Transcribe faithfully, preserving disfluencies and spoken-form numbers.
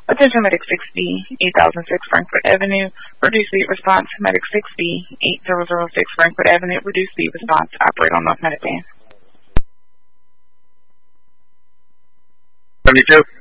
Attention Medic six B, eight thousand six Frankfurt Avenue. Reduce speed response. Medic six B, eight thousand six Frankfurt Avenue. Reduce speed response. Operate on North Medic Band. seventy-two.